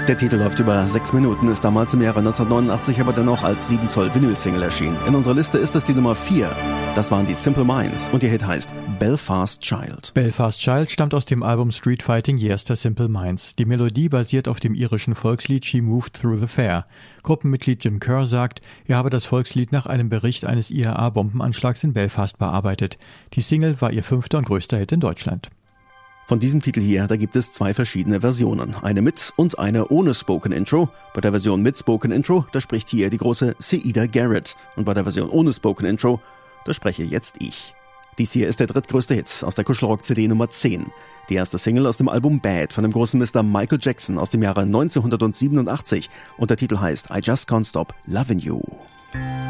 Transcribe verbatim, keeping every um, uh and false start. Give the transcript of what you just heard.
Der Titel läuft über sechs Minuten, ist damals im Jahre neunzehnhundertneunundachtzig aber dennoch als sieben Zoll Vinyl-Single erschienen. In unserer Liste ist es die Nummer vier. Das waren die Simple Minds und ihr Hit heißt Belfast Child. Belfast Child stammt aus dem Album Street Fighting Years der Simple Minds. Die Melodie basiert auf dem irischen Volkslied She Moved Through the Fair. Gruppenmitglied Jim Kerr sagt, er habe das Volkslied nach einem Bericht eines I R A-Bombenanschlags in Belfast bearbeitet. Die Single war ihr fünfter und größter Hit in Deutschland. Von diesem Titel hier, da gibt es zwei verschiedene Versionen. Eine mit und eine ohne Spoken Intro. Bei der Version mit Spoken Intro, da spricht hier die große Siedah Garrett. Und bei der Version ohne Spoken Intro, da spreche jetzt ich. Dies hier ist der drittgrößte Hit aus der Kuschelrock-C D Nummer zehn. Die erste Single aus dem Album Bad von dem großen Mister Michael Jackson aus dem Jahre neunzehnhundertsiebenundachtzig. Und der Titel heißt I Just Can't Stop Lovin' You.